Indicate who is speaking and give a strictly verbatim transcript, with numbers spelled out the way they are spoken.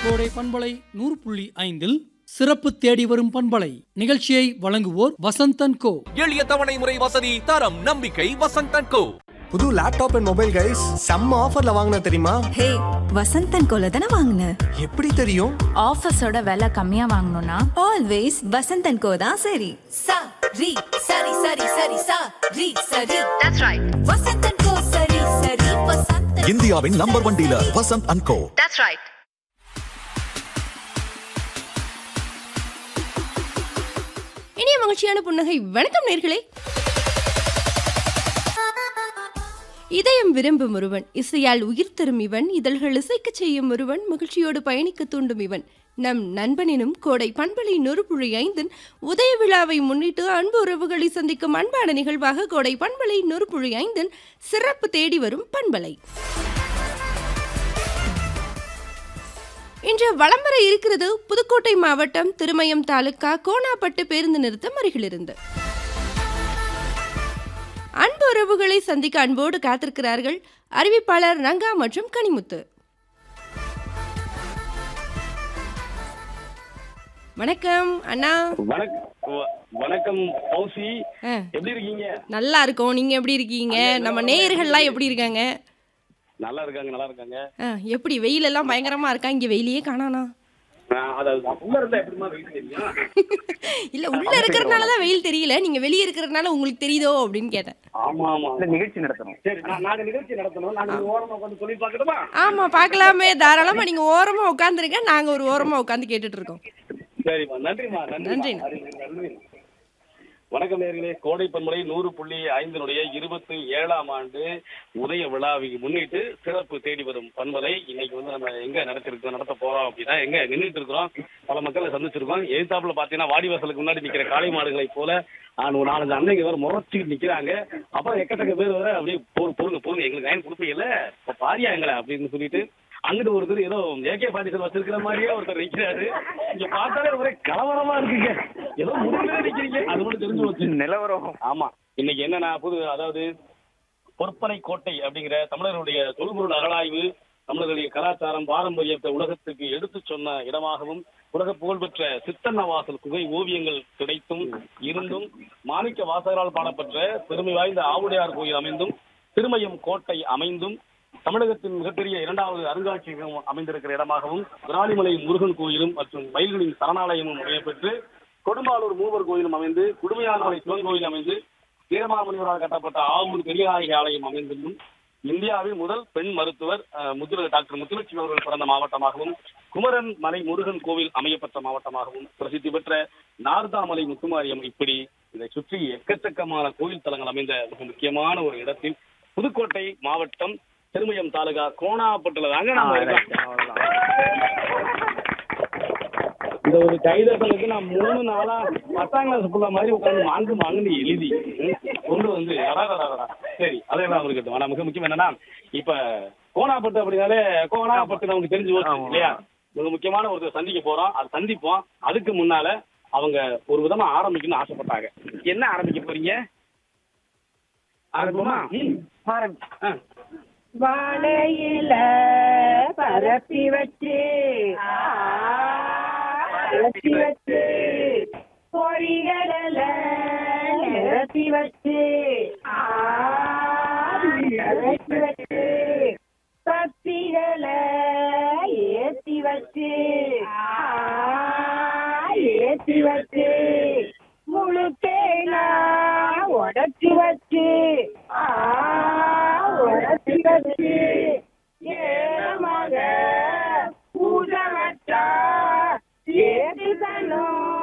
Speaker 1: கோடை பண்பலை நூறு புள்ளி ஐந்தில் சிறப்பு தேடி வரும் பண்பலை நிகழ்ச்சியை வழங்குவோர் வசந்தன் கோ.
Speaker 2: எளிய தவணை முறை வசதி, தரம், நம்பிக்கை. வசந்தன் கோ.
Speaker 3: புது லேப்டாப் அண்ட் மொபைல் கைஸ் செம்ம ஆஃபர்ல வாங்கின தெரியுமா?
Speaker 4: ஹே, வசந்தன் கோல தான வாங்குன.
Speaker 3: எப்படி தெரியும்?
Speaker 5: ஆஃபர்ஸோட விலை கம்மியா வாங்கணும்னா
Speaker 4: ஆல்வேஸ் வசந்தன் கோ தான் சரி.
Speaker 6: சா ரி சரி சரி சரி சா ரி சரி. That's right. வசந்தன் கோ சரி சரி வசந்தன்.
Speaker 7: இந்தியாவின் number one dealer Vasanth and go.
Speaker 6: That's right.
Speaker 8: இனிய மகிழ்ச்சியான புன்னகை. வணக்கம் நேர்களே. இதயம் விரும்பும் ஒருவன், இசையால் உயிர் தரும் இவன், இதழ்கள் இசைக்க செய்யும் ஒருவன், மகிழ்ச்சியோடு பயணிக்க தூண்டும் இவன், நம் நண்பனினும் கோடை பண்பலை நூறு புள்ளி ஐந்தின் உதய விழாவை முன்னிட்டு அன்பு உறவுகளை சந்திக்கும் அன்பான நிகழ்வாக கோடை பண்பலை நூறு புள்ளி ஐந்தின் சிறப்பு தேடி வரும் பண்பலை. இன்று வலம் வர இருக்கிறது புதுக்கோட்டை மாவட்டம் திருமயம் தாலுகா கோனாப்பட்டு பேருந்து நிறுத்தம் அருகிலிருந்து. அன்பு உறவுகளை சந்திக்க அன்போடு காத்திருக்கிறார்கள் அறிவிப்பாளர் ரங்கா மற்றும் கனிமுத்து. வணக்கம் அண்ணா.
Speaker 9: வணக்கம் பௌசி, எப்படி இருக்கீங்க?
Speaker 8: நல்லா இருக்கோம், நீங்க எப்படி இருக்கீங்க? நம்ம நேயர்கள்லாம் எப்படி இருக்காங்க?
Speaker 9: நல்லா இருக்காங்க, நல்லா இருக்காங்க.
Speaker 8: எப்படி வெயில் எல்லாம் பயங்கரமா இருக்கா? இங்க வெயிலையே காணானா? இல்ல, உள்ள இருக்கிறதுனாலதான் வெயில் தெரியல, நீங்க வெளியே இருக்கிறதுனால உங்களுக்கு தெரியுதோ அப்படின்னு கேட்டேன்.
Speaker 9: ஆமா ஆமா, நிகழ்ச்சி நடத்தணும். சரி, நாங்க நிகழ்ச்சி நடத்தணும். நாங்க ஓரமா உட்கார்ந்து சொல்லி பார்க்கணுமா?
Speaker 8: ஆமா, பார்க்கலாமே, தாராளமா. நீங்க ஓரமா உட்கார்ந்துருங்க, நாங்க ஒரு ஓரமா உட்கார்ந்து கேட்டுட்டு இருக்கோம்.
Speaker 9: சரிம்மா, நன்றிமா. நன்றி நன்றி. வணக்கம் நேயர்களே. கோடை பண்பலை நூறு புள்ளி ஐந்தினுடைய இருபத்தி ஏழாம் ஆண்டு உதய விழாவை முன்னிட்டு சிறப்பு தேடி வரும் பண்பலை இன்னைக்கு வந்து நம்ம எங்க நடத்திருக்கோம் நடத்த போறோம் அப்படின்னா எங்க நின்றுட்டு இருக்கிறோம். பல மக்களை சந்திச்சிருக்கோம். எதிர்த்தாப்புல பாத்தீங்கன்னா வாடிவாசலுக்கு முன்னாடி நிக்கிற காளை மாடுகளை போல ஒரு நாலஞ்சு அன்னைக்கு வேற முறைச்சிட்டு நிக்கிறாங்க. அப்புறம் எக்கத்தக்க பேர் வேற அப்படியே பொருள் பொருங்க பொருங்க எங்களுக்கு லைன் கொடுப்பீங்கல்ல, இப்ப பாரியா எங்களை அப்படின்னு சொல்லிட்டு அங்கிட்டு ஒருத்தர் ஏதோ ஏகே பாண்டிசன் வச்சிருக்கிற மாதிரியே ஒருத்தர் நிக்கிறாரு. இங்க பார்த்தாலே ஒரே கலவரமா இருக்குங்க. ஏதோ முடிஞ்சே நிக்கிறீங்க, அது மட்டும் தெரிஞ்சு வச்சு நிலவரம். ஆமா, இன்னைக்கு என்னன்னா புது அதாவது பொற்பனை கோட்டை அப்படிங்கிற தமிழர்களுடைய தொல்பொருள் அகழாய்வு, தமிழர்களுடைய கலாச்சாரம் பாரம்பரியத்தை உலகத்துக்கு எடுத்து சொன்ன இடமாகவும் உலக புகழ்பெற்ற சித்தன்னவாசல் குகை ஓவியங்கள் கிடைத்தும் இருந்தும் மாணிக்க வாசகரால் பாடப்பெற்ற பெருமை வாய்ந்த ஆவுடையார் கோயில் அமைந்தும் திருமயம் கோட்டை அமைந்தும் தமிழகத்தின் மிகப்பெரிய இரண்டாவது அருங்காட்சியகம் அமைந்திருக்கிற இடமாகவும் விராலிமலை முருகன் கோயிலும் மற்றும் மயில்களின் சரணாலயமும் அமையப்பெற்று கொடும்பாலூர் மூவர் கோயிலும் அமைந்து குடுமையானமலை சிவன் கோயில் அமைந்து வீரமாமுனிவரால் கட்டப்பட்ட ஆவூர் பெரியநாயகி ஆலயம் அமைந்தும் இந்தியாவின் முதல் பெண் மருத்துவர் முத்து டாக்டர் முத்துலட்சுமி அவர்கள் பிறந்த மாவட்டமாகவும் குமரன் மலை முருகன் கோவில் அமையப்பட்ட மாவட்டமாகவும் பிரசித்தி பெற்ற நார்தாமலை முத்துமாரியம், இப்படி இதை சுற்றி எக்கச்சக்கமான கோயில் தலங்கள் அமைந்த மிக முக்கியமான ஒரு இடத்தில் புதுக்கோட்டை மாவட்டம் திருமயம் தாலுகா கோனாப்பட்டுல தாங்க நம்ம இருக்கோம். இந்த ஒரு கைதட்டலுக்கு நான் மூணு நாளா பத்தாம் கிளாஸ் புள்ள மாதிரி உட்காந்து மாங்கு மாங்குன்னு எழுதி கொண்டு வந்து சரி அதெல்லாம் இருக்கட்டும். ஆனா மிக முக்கியம் என்னன்னா, இப்ப கோனாப்பட்டு அப்படின்னாலே கோனாப்பட்டு நமக்கு தெரிஞ்சு போச்சு இல்லையா? மிக முக்கியமான ஒரு சந்திக்க போறோம், அது சந்திப்போம். அதுக்கு முன்னால அவங்க ஒரு விதமா ஆரம்பிக்கணும்னு ஆசைப்பட்டாங்க. என்ன ஆரம்பிக்க போறீங்க? ஆரம்பமா
Speaker 10: வாழையில பரப்பி வச்சு பரப்பி வச்சு பொறிகடல நிரப்பி வச்சு நிரப்பி வச்சு பத்திகளை ஏத்தி வச்சு ஏத்தி வச்சு முழுக்கேனா உடச்சி வச்சு உடச்சி வச்சு